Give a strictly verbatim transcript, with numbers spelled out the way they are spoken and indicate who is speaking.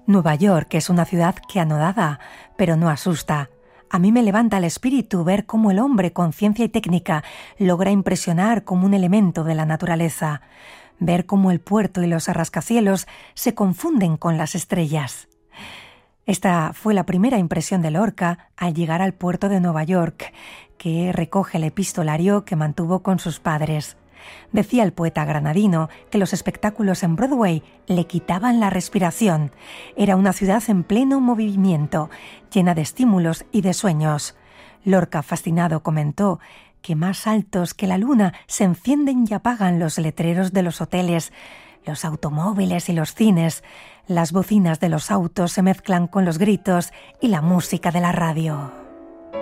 Speaker 1: Nueva York es una ciudad que anodada, pero no asusta. A mí me levanta el espíritu ver cómo el hombre con ciencia y técnica logra impresionar como un elemento de la naturaleza. Ver cómo el puerto y los rascacielos se confunden con las estrellas. Esta fue la primera impresión de Lorca al llegar al puerto de Nueva York, que recoge el epistolario que mantuvo con sus padres. Decía el poeta granadino que los espectáculos en Broadway le quitaban la respiración. Era una ciudad en pleno movimiento, llena de estímulos y de sueños. Lorca, fascinado, comentó que más altos que la luna se encienden y apagan los letreros de los hoteles, los automóviles y los cines. Las bocinas de los autos se mezclan con los gritos y la música de la radio.